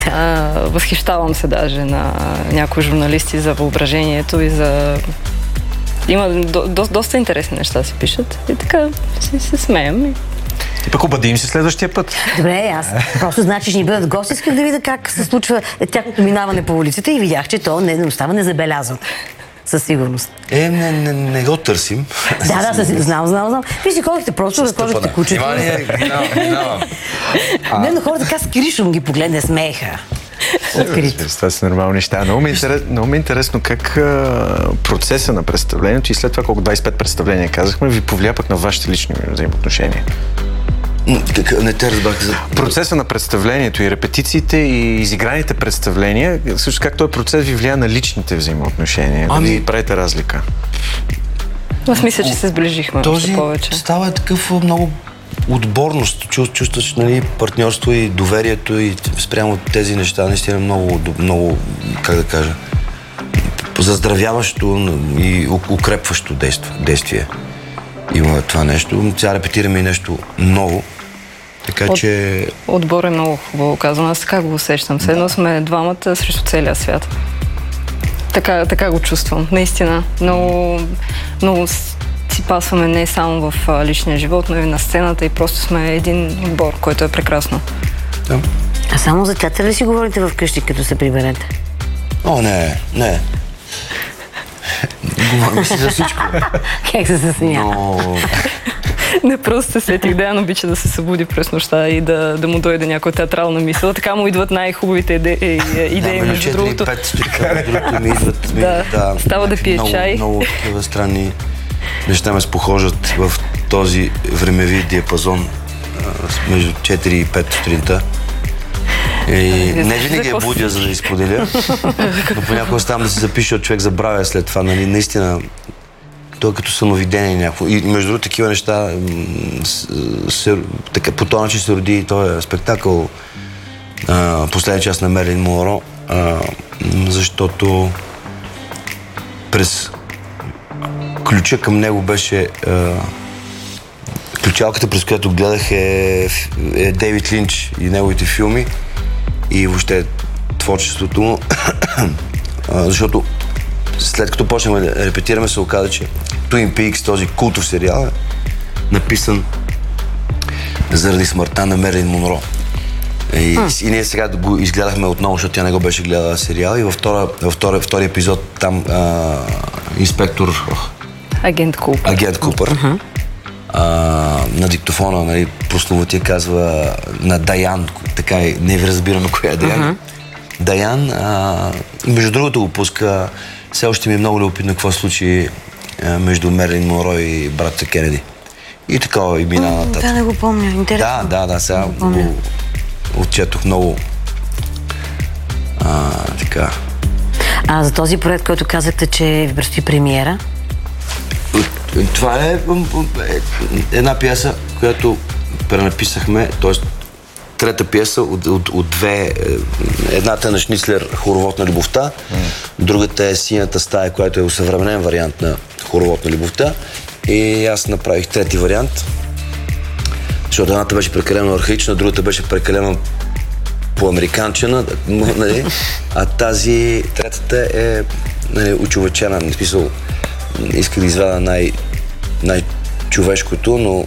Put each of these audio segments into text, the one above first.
Възхищавам се даже на някои журналисти за въображението и за... Има доста интересни неща си пишат и така се смеем. И пък обадим се следващия път. Добре, аз просто значи ще ни бъдат гости, исках да видя как се случва тяхното минаване по улицата и видях, че то не остава незабелязано. Със сигурност. Не го търсим. Да, знам. Вие си ходихте просто да ходихте кучето. Минавам. Не, но хората така скришом ги погледне, смееха. Това са нормални неща. Много ми е интересно как процеса на представлението и след това колко 25 представления казахме, ви повлия пък на вашите лични взаимоотношения. Не те разбрах. Процеса на представлението и репетициите и изиграните представления, също как този процес ви влияе на личните взаимоотношения? Дали правите разлика? Аз мисля, че се сближихме още повече. Става такъв много отборност. Чувстваш, нали, партньорство и доверието и спрямо тези неща наистина много, как да кажа, заздравяващо и укрепващо действие. Има това нещо. Сега репетираме и нещо ново. Така че... Отбор е много хубаво казано. Аз така го усещам. Все едно сме двамата срещу целия свят. Така го чувствам. Наистина. Много си пасваме не само в личния живот, но и на сцената и просто сме един отбор, който е прекрасно. Да. А само за театър ли си говорите вкъщи, като се приберете? О, не. Говорим си за всичко. Как се смя? Не, просто се сетих. Деян обича да се събуди през нощта и да му дойде някоя театрална мисъл. Така му идват най-хубавите идеи, между другото. Ми идват. Става да пие чай. Много такива странни неща ме спохожат в този времеви диапазон между 4 и 5 сутринта. Не винаги я будя, за да изподеля, но понякога ставам да се запиша, от човек забравя след това. Нали, наистина, то е като съновидение някакво. И между другото, такива неща по този начин се роди този спектакъл последния част на Мерлин Монро, защото през ключа към него беше ключалката, през която гледах е Дейвид Линч и неговите филми и въобще творчеството му, защото след като почнем да репетираме, се оказа, че Twin Peaks, този култов сериал, е написан заради смъртта на Мерлин Монро. И ние сега го изгледахме отново, защото тя не го беше гледала сериал, и във втори епизод там инспектор Агент Купър. На диктофона, нали, прословутия казва на Даян, така и не ви разбираме коя е Даян. Даян, между другото го пуска, все още ми е много любопитно какво случи между Мерлин Монро и братята Кенеди. И такова и мина нататък. Да, не го помня, интересно. Да, сега го отчетох много така. А за този проект, който казахте, че ви предстои премиера? Това е една пиеса, която пренаписахме, т.е. трета пиеса от две. Едната е на Шницлер "Хоровод на любовта", другата е "Синята стая", която е усъвременен вариант на "Хоровод на любовта", и аз направих трети вариант, защото едната беше прекалено архаична, другата беше прекалено по-американчена, нали? А тази третата е, нали, учовечена, в смисъл, иска да извада най-човешкото, но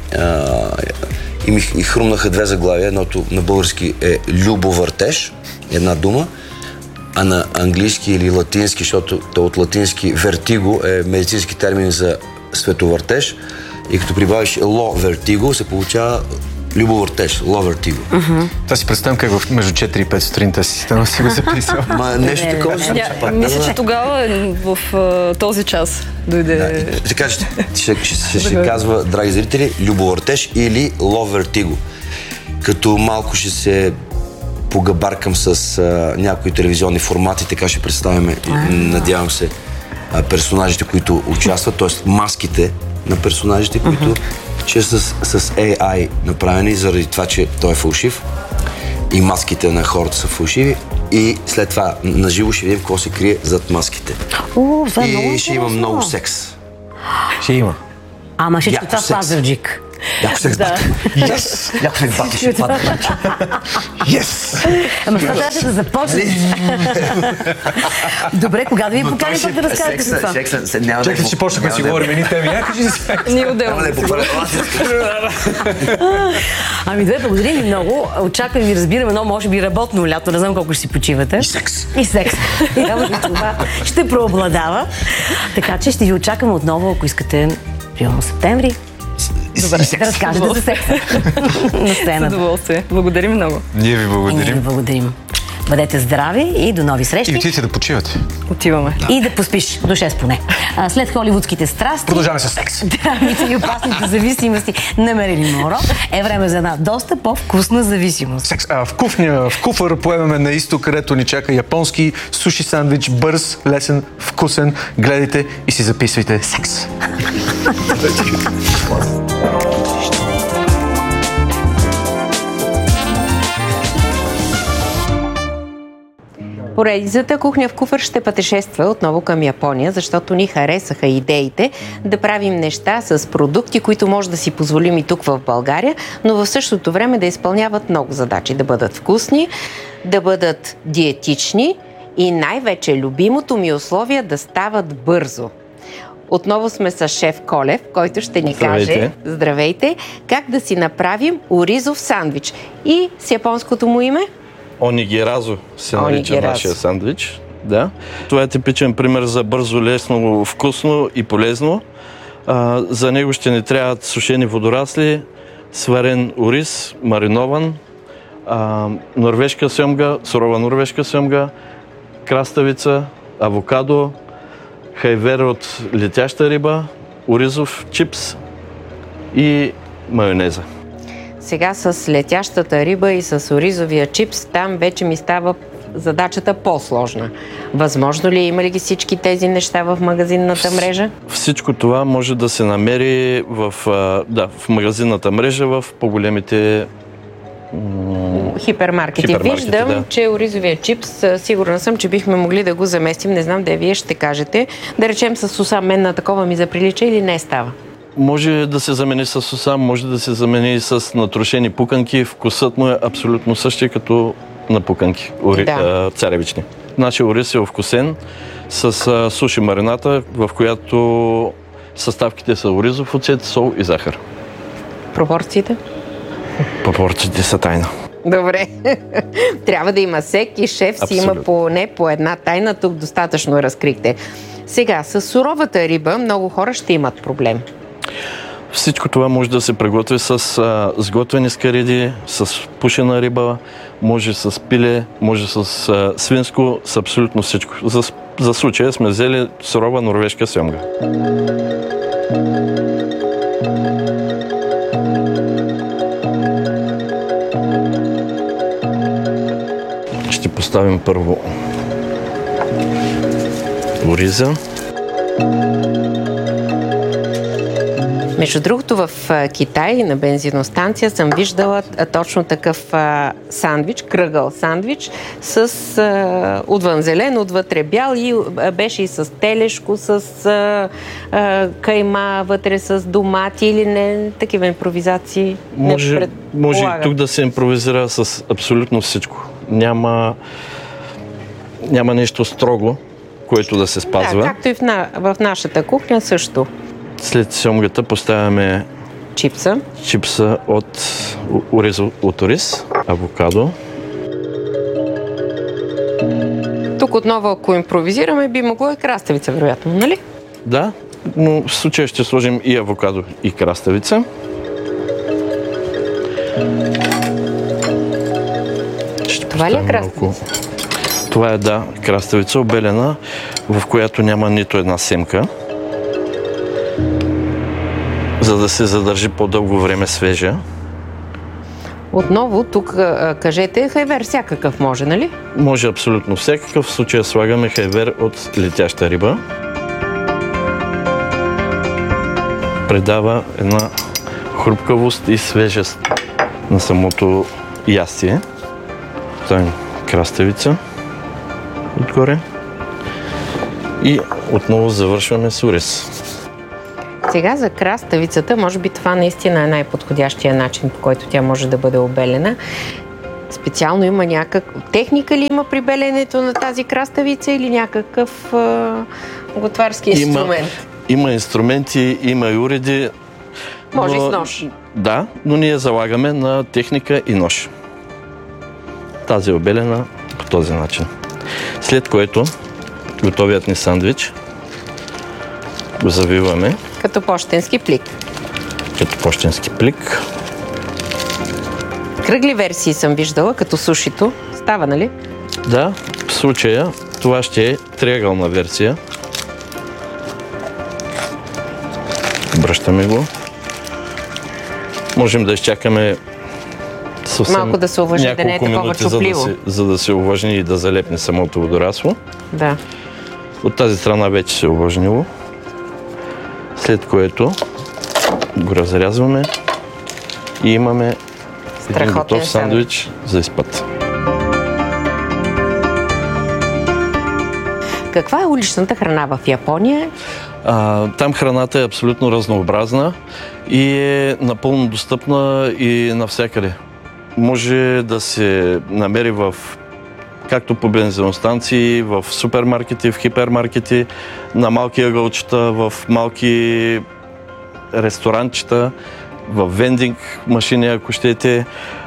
и хрумнаха две заглавия. Едното на български е "Любовъртеж", една дума, а на английски или латински, защото от латински "вертиго" е медицински термин за световъртеж, и като прибавиш "ло вертиго", се получава "любовъртеж", "ло вертиго". Това си представям как между 4 и 5 сутринта си го записал. Нещо такова се случва пак. Мисля, че тогава в този час дойде... Така ще казва, драги зрители, "Любовъртеж" или "ло вертиго". Като малко ще се погабаркам с някои телевизионни формати, така ще представим, надявам се, персонажите, които участват, т.е. маските на персонажите, които че с AI направени, заради това, че той е фалшив и маските на хората са фалшиви, и след това наживо ще видим какво се крие зад маските. И ще има много секс. Ще има. Ама всичко това в Пазарджик. Яко се избати. Yes! Яко се избати, ще падна. Yes! Ама това трябваше да започне. Добре, кога да ви покани пък да разкажете за това? Чакай, че почнахме да си говорим едни теми. Кажи за секс. Ние отделно. Ами добре, благодарим ви много. Очаквам ви, разбирам, едно може би работно лято, не знам колко ще си почивате. И секс. И секс. Явно и това ще преобладава. Така че ще ви очаквам отново, ако искате, примерно септември. Добре, да разкажете за секса на С сцената. удоволствие. Благодарим много. Ние ви И ние ви благодарим. благодарим. Бъдете здрави и до нови срещи. И отидете да почивате. Отиваме. И да поспиш до 6 поне. След холивудските страсти, Продължаваме с секс. драмите и опасните зависимости на Мерилин Монро, е време за една доста по-вкусна зависимост. Секс. В куфър поемаме на изток, където ни чака японски суши сандвич, бърз, лесен, вкусен. Гледайте и си записвайте секс. Поредицата Кухня в куфър ще пътешества отново към Япония, защото ни харесаха идеите да правим неща с продукти, които може да си позволим и тук в България, но в същото време да изпълняват много задачи. Да бъдат вкусни, да бъдат диетични и най-вече любимото ми условие да стават бързо. Отново сме с шеф Колев, който ще ни каже, здравейте, как да си направим оризов сандвич. И с японското му име? Онигиразо се нарича Онигиразо. нашия сандвич. Да. Това е типичен пример за бързо, лесно, вкусно и полезно. За него ще ни трябват сушени водорасли, сварен ориз, маринован, норвежка сьомга, сурова норвежка сьомга, краставица, авокадо, хайвер от летяща риба, оризов чипс и майонеза. Сега с летящата риба и с оризовия чипс, там вече ми става задачата по-сложна. Възможно ли е? Има ли ги всички тези неща в магазинната мрежа? Всичко това може да се намери в магазинната мрежа в по-големите Хипермаркети. Виждам, да. че оризовия чипс, сигурна съм, че бихме могли да го заместим. Не знам, вие ще кажете. Да речем с суса, мен на такова ми заприлича или не става? Може да се замени с суса, може да се замени с натрушени пуканки. Вкусът му е абсолютно същия като на пуканки, царевични. Нашия ориз е овкусен с суши марината, в която съставките са оризов оцет, сол и захар. Пропорциите? Пропорциите са тайна. Добре. Трябва да има всеки шеф си има поне по една тайна. Тук достатъчно разкрихте. Сега, с суровата риба много хора ще имат проблем. Всичко това може да се приготви с сготвени скариди, с пушена риба, може с пиле, може с свинско, с абсолютно всичко. За случая сме взели сурова норвежка сьомга. Ще поставим първо ориза. Между другото, в Китай на бензиностанция съм виждала точно такъв сандвич, кръгъл сандвич, с отвън зелен, отвътре бял и беше и с телешко, с кайма, вътре с домати или не, такива импровизации. Може и тук да се импровизира с абсолютно всичко. Няма нещо строго, което да се спазва. Да, както и в нашата кухня също. След сьомгата поставяме чипса от ориз, авокадо. Тук отново, ако импровизираме, би могло и краставица, вероятно, нали? Да, но в случая ще сложим и авокадо, и краставица. Това ли е краставица? Това е, краставица, обелена, в която няма нито една семка, за да се задържи по-дълго време свежа. Отново, тук кажете, хайвер всякакъв може, нали? Може абсолютно всякакъв. В случая слагаме хайвер от летяща риба. Предава една хрупкавост и свежест на самото ястие. Ставим краставица отгоре и отново завършваме с ориз. Сега за краставицата, може би това наистина е най-подходящия начин, по който тя може да бъде обелена. Специално има някаква техника ли има при беленето на тази краставица или някакъв готварски инструмент? Има инструменти, има и уреди. Може и с нож. Да, но ние залагаме на техника и нож. Тази е обелена по този начин. След което готовият ни сандвич го завиваме. Като пощенски плик. Като пощенски плик. Кръгли версии съм виждала, като сушито. Става, нали? Да, в случая това ще е триъгълна версия. Обръщаме го. Можем да изчакаме съвсем малко да се увлажни, да не е такова чупливо. За да се увлажни и да залепне самото водорасло. Да. От тази страна вече се е увлажнило. След което го разрязваме и имаме един готов сандвич за изпът. Каква е уличната храна в Япония? Там храната е абсолютно разнообразна и е напълно достъпна и навсякъде. Може да се намери както по бензиностанции, в супермаркети, в хипермаркети, на малки ъгълчета, в малки ресторанчета, в вендинг машини, ако щете.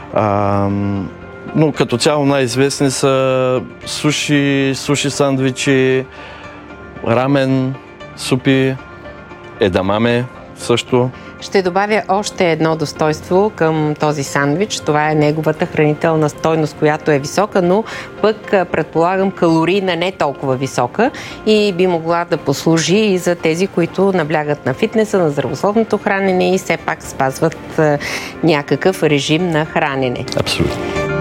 Но като цяло най-известни са суши сандвичи, рамен, супи, едамаме също. Ще добавя още едно достойнство към този сандвич. Това е неговата хранителна стойност, която е висока, но пък предполагам калорийна не толкова висока и би могла да послужи и за тези, които наблягат на фитнеса, на здравословното хранене и все пак спазват някакъв режим на хранене. Абсолютно.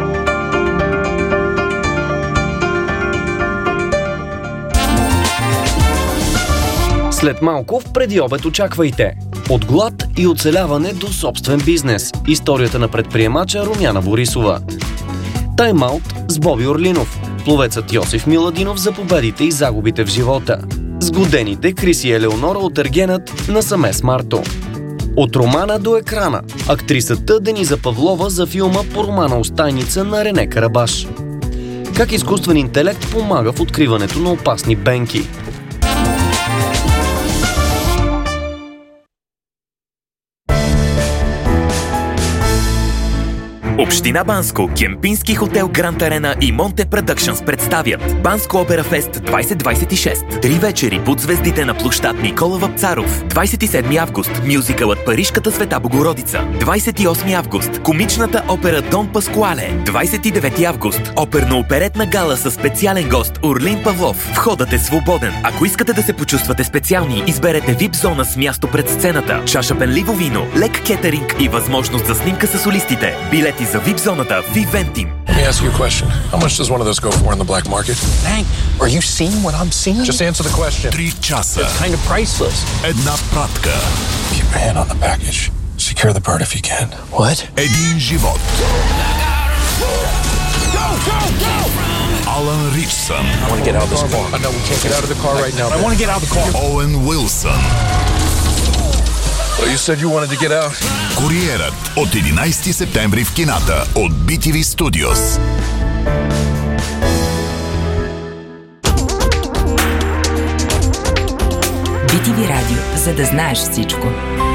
След малко в предиобед очаквайте. От глад и оцеляване до собствен бизнес. Историята на предприемача Румяна Борисова. Тайм-аут с Боби Орлинов. Пловецът Йосиф Миладинов за победите и загубите в живота. Сгодените Крис и Елеонора от Ергенът на Самес Марто. От романа до екрана. Актрисата Дениза Павлова за филма по романа Остайница на Рене Карабаш. Как изкуствен интелект помага в откриването на опасни бенки. Община Банско, Кемпински хотел Гранд Арена и Монте Продъкшънс представят Банско Опера Фест 2026. 3 вечери под звездите на площад Никола Вапцаров. 27 август – мюзикълът Парижката Света Богородица. 28 август – комичната опера Дон Паскуале. 29 август – оперно-оперетна гала със специален гост Орлин Павлов. Входът е свободен. Ако искате да се почувствате специални, изберете VIP зона с място пред сцената, чаша пенливо вино, лек кетеринг и възможност за снимка с солистите. Билети за VIP-зоната в Eventim. Let me ask you a question. How much does one of those go for in the black market? Hank, are you seeing what I'm seeing? Just answer the question. 3 часа. It's kind of priceless. Една пратка. Keep your hand on the package. Secure the bird if you can. What? Един живот. Go, go, go! Алан Ричсън. I want to get out of this car. I know we can't get out of the car right now. I want to get out of the car. Оуен Уилсън. Well, you said you wanted to get out. Куриерът от 11 септември в кината от BTV Studios. BTV Радио, за да знаеш всичко.